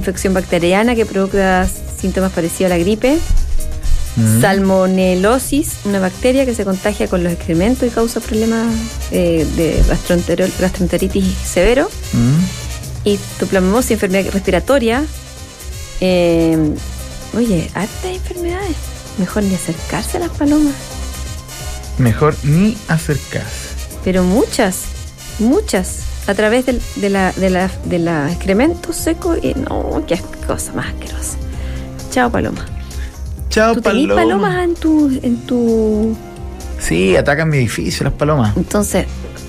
infección bacteriana que provoca síntomas parecidos a la gripe. Salmonelosis, una bacteria que se contagia con los excrementos y causa problemas de gastroenteritis severo. Y tuplamimosis, enfermedad respiratoria. Oye, hartas enfermedades. Mejor ni acercarse a las palomas. Mejor ni acercarse. Pero muchas. A través de la excremento seco. Y no, qué cosa más asquerosa. Chao, paloma. Chao, ¿Tú tenés palomas en tu...? Sí, atacan mi edificio las palomas. Entonces,